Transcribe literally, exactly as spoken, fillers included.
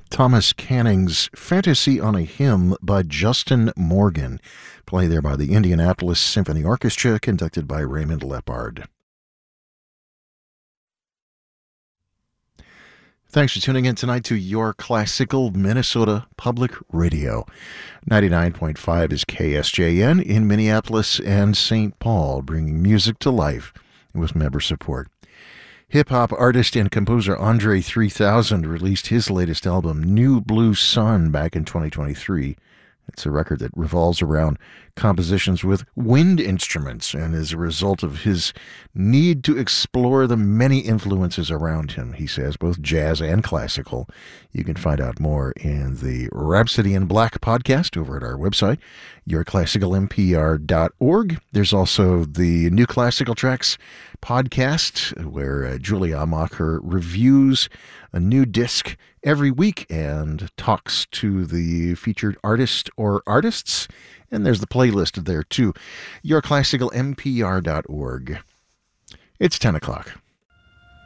Thomas Canning's Fantasy on a Hymn by Justin Morgan, played there by the Indianapolis Symphony Orchestra, conducted by Raymond Lepard. Thanks for tuning in tonight to Your Classical Minnesota Public Radio. ninety-nine point five is K S J N in Minneapolis and Saint Paul, bringing music to life with member support. Hip-hop artist and composer Andre three thousand released his latest album, New Blue Sun, back in twenty twenty-three. It's a record that revolves around compositions with wind instruments and is a result of his need to explore the many influences around him, he says, both jazz and classical. You can find out more in the Rhapsody in Black podcast over at our website, your classical m p r dot org. There's also the New Classical Tracks podcast, where uh, Julia Amacher reviews a new disc every week and talks to the featured artist or artists. And there's the playlist there too. your classical m p r dot org. It's ten o'clock.